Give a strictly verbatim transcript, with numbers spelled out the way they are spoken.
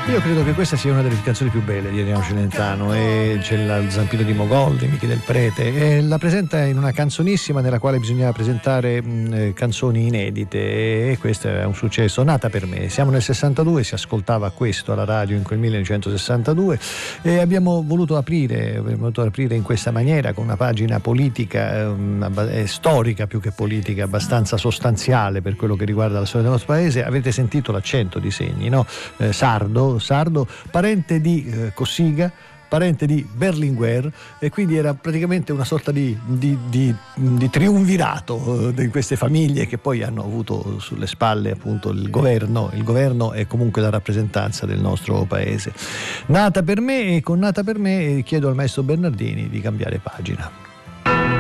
Io credo che questa sia una delle canzoni più belle di Adriano Celentano, e c'è il Zampino di Mogol di Michi del Prete, e la presenta in una canzonissima nella quale bisognava presentare mh, canzoni inedite, e questo è un successo. Nata per me, siamo nel sessantadue, si ascoltava questo alla radio in quel millenovecentosessantadue, e abbiamo voluto aprire, abbiamo voluto aprire in questa maniera con una pagina politica, eh, storica più che politica, abbastanza sostanziale per quello che riguarda la storia del nostro paese. Avete sentito l'accento di Segni, no? Eh, sardo, sardo, parente di eh, Cossiga, parente di Berlinguer, e quindi era praticamente una sorta di, di, di, di triumvirato eh, di queste famiglie che poi hanno avuto sulle spalle appunto il governo, il governo e comunque la rappresentanza del nostro paese. Nata per me, e con Nata per me chiedo al maestro Bernardini di cambiare pagina.